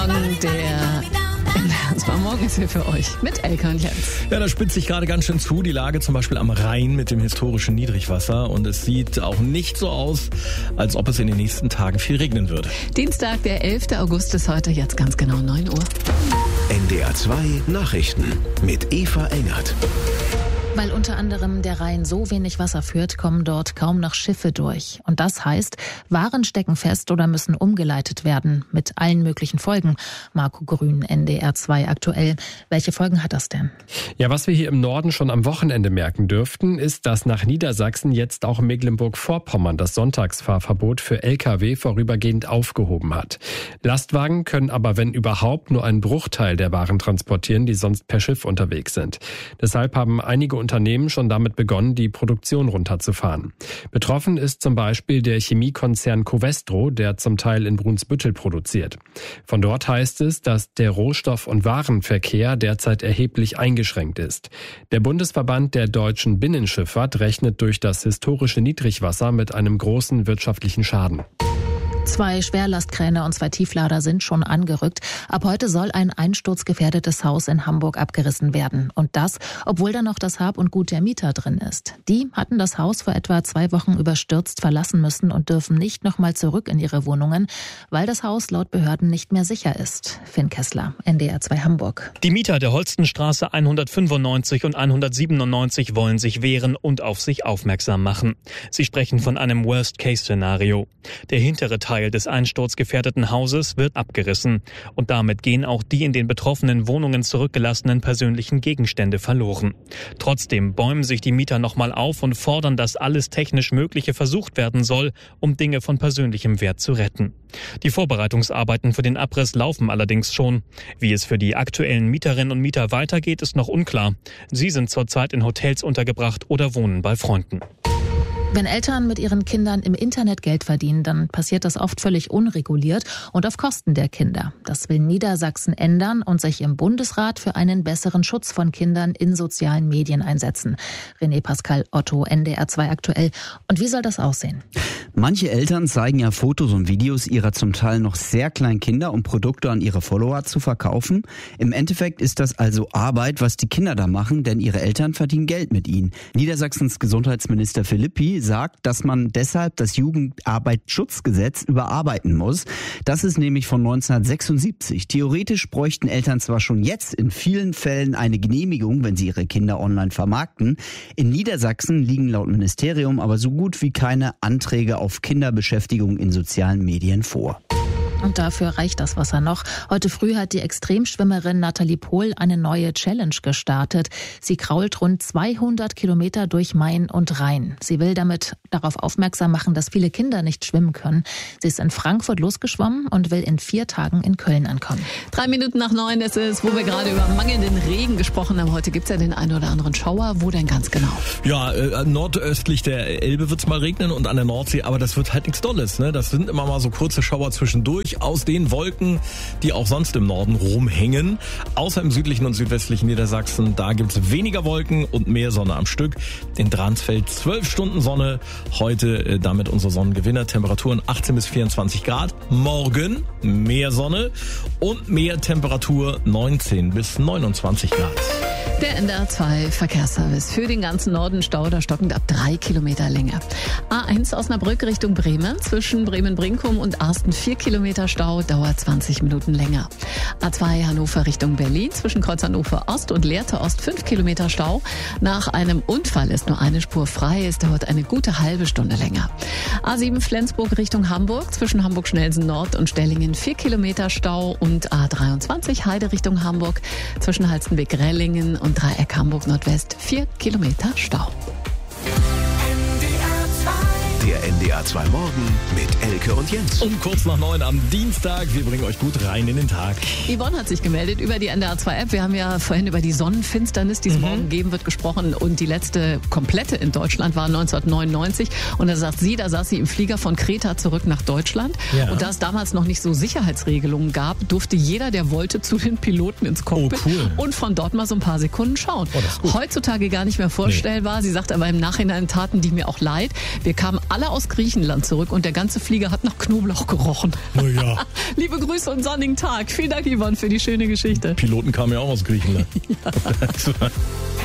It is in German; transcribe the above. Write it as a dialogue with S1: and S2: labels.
S1: Und der NDR Morgen ist hier für euch mit Elke und Jens.
S2: Ja, da spitzt sich gerade ganz schön zu, die Lage zum Beispiel am Rhein mit dem historischen Niedrigwasser. Und es sieht auch nicht so aus, als ob es in den nächsten Tagen viel regnen würde.
S1: Dienstag, der 11. August ist heute, jetzt ganz genau 9 Uhr.
S3: NDR 2 Nachrichten mit Eva Engert.
S4: Weil unter anderem der Rhein so wenig Wasser führt, kommen dort kaum noch Schiffe durch. Und das heißt, Waren stecken fest oder müssen umgeleitet werden. Mit allen möglichen Folgen. Marco Grün, NDR 2 aktuell. Welche Folgen hat das denn?
S5: Ja, was wir hier im Norden schon am Wochenende merken dürften, ist, dass nach Niedersachsen jetzt auch Mecklenburg-Vorpommern das Sonntagsfahrverbot für Lkw vorübergehend aufgehoben hat. Lastwagen können aber, wenn überhaupt, nur einen Bruchteil der Waren transportieren, die sonst per Schiff unterwegs sind. Deshalb haben einige Unternehmen schon damit begonnen, die Produktion runterzufahren. Betroffen ist zum Beispiel der Chemiekonzern Covestro, der zum Teil in Brunsbüttel produziert. Von dort heißt es, dass der Rohstoff- und Warenverkehr derzeit erheblich eingeschränkt ist. Der Bundesverband der deutschen Binnenschifffahrt rechnet durch das historische Niedrigwasser mit einem großen wirtschaftlichen Schaden.
S4: 2 Schwerlastkräne und 2 Tieflader sind schon angerückt. Ab heute soll ein einsturzgefährdetes Haus in Hamburg abgerissen werden. Und das, obwohl da noch das Hab und Gut der Mieter drin ist. Die hatten das Haus vor etwa 2 Wochen überstürzt verlassen müssen und dürfen nicht nochmal zurück in ihre Wohnungen, weil das Haus laut Behörden nicht mehr sicher ist. Finn Kessler, NDR 2 Hamburg.
S6: Die Mieter der Holstenstraße 195 und 197 wollen sich wehren und auf sich aufmerksam machen. Sie sprechen von einem Worst-Case-Szenario. Der hintere Teil des einsturzgefährdeten Hauses wird abgerissen. Und damit gehen auch die in den betroffenen Wohnungen zurückgelassenen persönlichen Gegenstände verloren. Trotzdem bäumen sich die Mieter nochmal auf und fordern, dass alles technisch Mögliche versucht werden soll, um Dinge von persönlichem Wert zu retten. Die Vorbereitungsarbeiten für den Abriss laufen allerdings schon. Wie es für die aktuellen Mieterinnen und Mieter weitergeht, ist noch unklar. Sie sind zurzeit in Hotels untergebracht oder wohnen bei Freunden.
S4: Wenn Eltern mit ihren Kindern im Internet Geld verdienen, dann passiert das oft völlig unreguliert und auf Kosten der Kinder. Das will Niedersachsen ändern und sich im Bundesrat für einen besseren Schutz von Kindern in sozialen Medien einsetzen. René Pascal Otto, NDR 2 aktuell. Und wie soll das aussehen?
S7: Manche Eltern zeigen ja Fotos und Videos ihrer zum Teil noch sehr kleinen Kinder, um Produkte an ihre Follower zu verkaufen. Im Endeffekt ist das also Arbeit, was die Kinder da machen, denn ihre Eltern verdienen Geld mit ihnen. Niedersachsens Gesundheitsminister Philippi sagt, dass man deshalb das Jugendarbeitsschutzgesetz überarbeiten muss. Das ist nämlich von 1976. Theoretisch bräuchten Eltern zwar schon jetzt in vielen Fällen eine Genehmigung, wenn sie ihre Kinder online vermarkten. In Niedersachsen liegen laut Ministerium aber so gut wie keine Anträge auf Kinderbeschäftigung in sozialen Medien vor.
S4: Und dafür reicht das Wasser noch. Heute früh hat die Extremschwimmerin Nathalie Pohl eine neue Challenge gestartet. Sie krault rund 200 Kilometer durch Main und Rhein. Sie will damit darauf aufmerksam machen, dass viele Kinder nicht schwimmen können. Sie ist in Frankfurt losgeschwommen und will in 4 Tagen in Köln ankommen.
S1: 3 Minuten nach 9 ist es, wo wir gerade über mangelnden Regen gesprochen haben. Heute gibt's ja den einen oder anderen Schauer. Wo denn ganz genau?
S2: Ja, nordöstlich der Elbe wird's mal regnen und an der Nordsee, aber das wird halt nichts Dolles, ne? Das sind immer mal so kurze Schauer zwischendurch aus den Wolken, die auch sonst im Norden rumhängen. Außer im südlichen und südwestlichen Niedersachsen, da gibt's weniger Wolken und mehr Sonne am Stück. In Dransfeld 12 Stunden Sonne. Heute damit unsere Sonnengewinner. Temperaturen 18 bis 24 Grad. Morgen mehr Sonne und mehr Temperatur 19 bis 29 Grad.
S1: Der NDR 2 Verkehrsservice für den ganzen Norden Stau, da stockend ab 3 Kilometer Länge. A1 Osnabrück Richtung Bremen, zwischen Bremen-Brinkum und Arsten 4 Kilometer Stau, dauert 20 Minuten länger. A2 Hannover Richtung Berlin, zwischen Kreuz Hannover Ost und Lehrte Ost 5 Kilometer Stau. Nach einem Unfall ist nur eine Spur frei, es dauert eine gute halbe Stunde länger. A7 Flensburg Richtung Hamburg, zwischen Hamburg-Schnellsen Nord und Stellingen 4 Kilometer Stau und A23 Heide Richtung Hamburg, zwischen Halstenbek-Rellingen und Dreieck Hamburg Nordwest 4 Kilometer Stau.
S3: Der NDR 2 Morgen mit Elke und Jens.
S2: Um kurz nach 9 am Dienstag. Wir bringen euch gut rein in den Tag.
S1: Yvonne hat sich gemeldet über die NDR 2 App. Wir haben ja vorhin über die Sonnenfinsternis, die es morgen geben wird, gesprochen. Und die letzte komplette in Deutschland war 1999. Und da sagt sie, da saß sie im Flieger von Kreta zurück nach Deutschland. Ja. Und da es damals noch nicht so Sicherheitsregelungen gab, durfte jeder, der wollte, zu den Piloten ins Cockpit und von dort mal so ein paar Sekunden schauen. Heutzutage gar nicht mehr vorstellbar. Nee. Sie sagt aber im Nachhinein taten die mir auch leid. Wir kamen alle aus Griechenland zurück und der ganze Flieger hat nach Knoblauch gerochen.
S2: Ja.
S1: Liebe Grüße und sonnigen Tag. Vielen Dank, Ivan, für die schöne Geschichte.
S2: Piloten kamen ja auch aus Griechenland. Ja.